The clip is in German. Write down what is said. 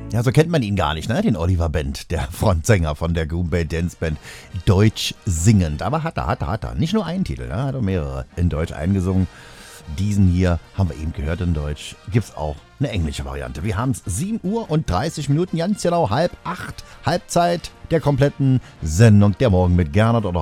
Ja, so kennt man ihn gar nicht, ne? Den Oliver Bend, der Frontsänger von der Goombay Dance Band, deutsch singend. Aber hat er. Nicht nur einen Titel, ne? Hat er mehrere in Deutsch eingesungen. Diesen hier haben wir eben gehört in Deutsch. Gibt's auch eine englische Variante. Wir haben es 7 Uhr und 30 Minuten, ganz genau 7:30, Halbzeit der kompletten Sendung. Der Morgen mit Gernot oder